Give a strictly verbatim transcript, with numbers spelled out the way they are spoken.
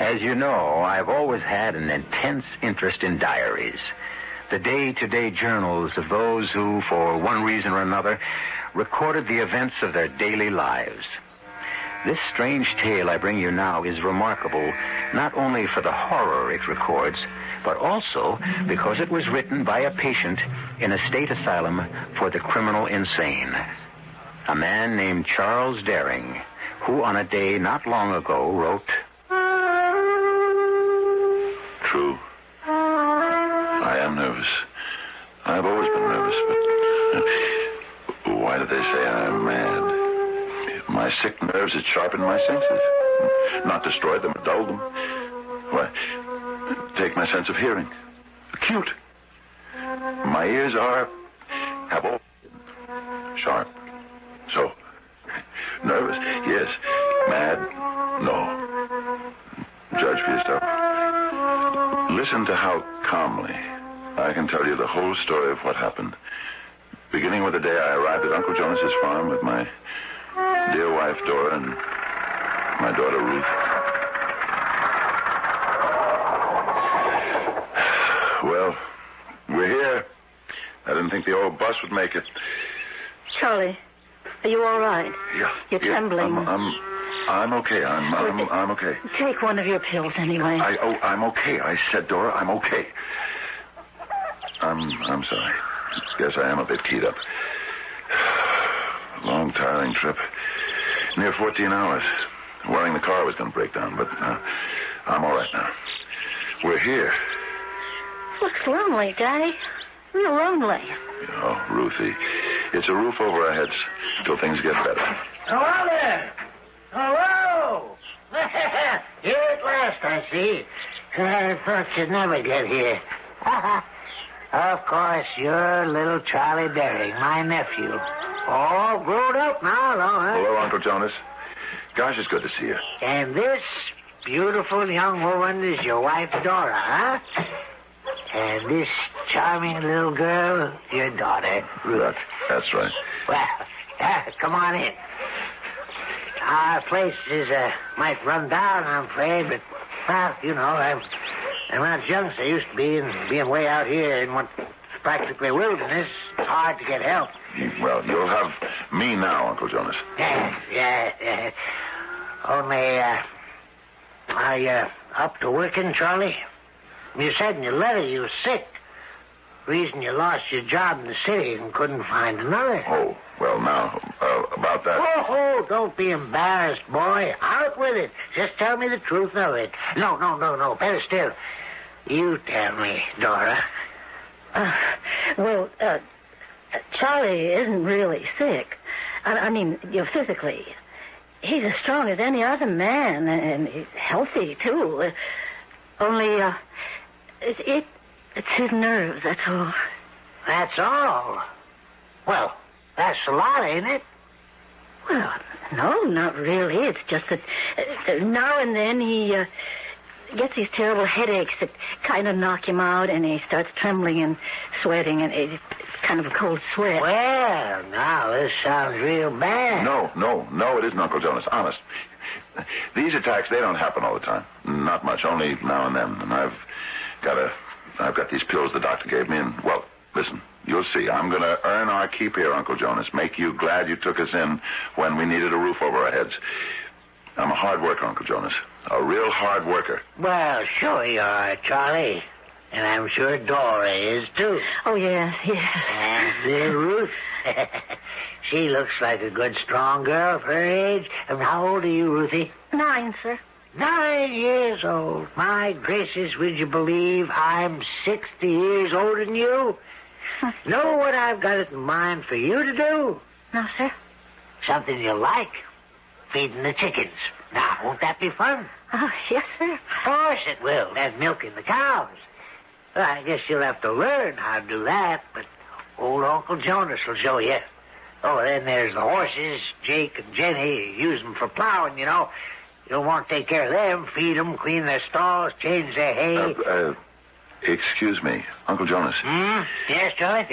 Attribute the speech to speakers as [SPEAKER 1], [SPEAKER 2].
[SPEAKER 1] As you know, I've always had an intense interest in diaries. The day-to-day journals of those who, for one reason or another, recorded the events of their daily lives. This strange tale I bring you now is remarkable, not only for the horror it records, but also because it was written by a patient in a state asylum for the criminal insane. A man named Charles Daring, who on a day not long ago wrote...
[SPEAKER 2] True. I am nervous. I've always been nervous, but why do they say I'm mad? My sick nerves had sharpened my senses. Not destroyed them or dulled them. Why, take my sense of hearing. Acute. My ears are, have all been sharp. So, nervous, yes. Mad, no. Judge for yourself. Listen to how calmly I can tell you the whole story of what happened. Beginning with the day I arrived at Uncle Jonas's farm with my dear wife, Dora, and my daughter, Ruth. Well, we're here. I didn't think the old bus would make it.
[SPEAKER 3] Charlie, are you all right?
[SPEAKER 2] Yeah.
[SPEAKER 3] You're
[SPEAKER 2] yeah,
[SPEAKER 3] trembling.
[SPEAKER 2] I'm, I'm, I'm okay. I'm, I'm, I'm okay.
[SPEAKER 3] Take one of your pills anyway.
[SPEAKER 2] I, oh, I'm okay. I said, Dora, I'm okay. I'm, I'm sorry. Guess I am a bit keyed up. Long, tiring trip. Near fourteen hours. Worrying the car was going to break down, but uh, I'm all right now. We're here.
[SPEAKER 3] Looks lonely, Daddy. Real lonely.
[SPEAKER 2] Oh, Ruthie, it's a roof over our heads till things get better.
[SPEAKER 4] Hello there. Hello. Here at last, I see. I thought you'd never get here. Of course, you're little Charlie Daring, my nephew. All grown up now, though, huh?
[SPEAKER 2] Hello, Uncle Jonas. Gosh, it's good to see you.
[SPEAKER 4] And this beautiful young woman is your wife, Dora, huh? And this charming little girl, your daughter, Ruth.
[SPEAKER 2] That, that's right.
[SPEAKER 4] Well, uh, come on in. Our place is, uh, might run down, I'm afraid, but, well, you know, I'm, I'm not as young as I used to be, and being way out here in what's practically wilderness, it's hard to get help.
[SPEAKER 2] You, well, you'll have me now, Uncle Jonas.
[SPEAKER 4] Yeah, yeah, yeah. Only, uh, are you up to working, Charlie? You said in your letter you were sick. Reason you lost your job in the city and couldn't find another.
[SPEAKER 2] Oh, well, now, uh, about that...
[SPEAKER 4] Oh, oh, don't be embarrassed, boy. Out with it. Just tell me the truth of it. No, no, no, no. Better still. You tell me, Dora.
[SPEAKER 3] Uh, well, uh, Charlie isn't really sick. I, I mean, you know, physically. He's as strong as any other man, and he's healthy, too. Uh, only, uh, it, it, it's his nerves, that's all.
[SPEAKER 4] That's all? Well, that's a lot, ain't it?
[SPEAKER 3] Well, no, not really. It's just that uh, now and then he uh, gets these terrible headaches that kind of knock him out, and he starts trembling and sweating, and it's kind of a cold sweat.
[SPEAKER 4] Well, now, this sounds real bad.
[SPEAKER 2] No, no, no, it isn't, Uncle Jonas. Honest. These attacks, they don't happen all the time. Not much, only now and then. And I've got a, I've got these pills the doctor gave me, and, well, listen, you'll see. I'm going to earn our keep here, Uncle Jonas. Make you glad you took us in when we needed a roof over our heads. I'm a hard worker, Uncle Jonas. A real hard worker.
[SPEAKER 4] Well, sure you are, Charlie. And I'm sure Dora is, too.
[SPEAKER 3] Oh, yes, yes.
[SPEAKER 4] And uh, Ruth. She looks like a good, strong girl for her age. And how old are you, Ruthie?
[SPEAKER 3] Nine, sir.
[SPEAKER 4] Nine years old. My gracious, would you believe I'm sixty years older than you? Know what I've got it in mind for you to do?
[SPEAKER 3] No, sir.
[SPEAKER 4] Something you like. Feeding the chickens. Now, won't that be fun?
[SPEAKER 3] Oh, yes, sir.
[SPEAKER 4] Of course it will. And milking the cows. Well, I guess you'll have to learn how to do that, but old Uncle Jonas will show you. Oh, then there's the horses. Jake and Jenny use them for plowing, you know. You'll want to take care of them, feed them, clean their stalls, change their hay.
[SPEAKER 2] Uh, uh, excuse me, Uncle Jonas.
[SPEAKER 4] Hmm? Yes, Charlie?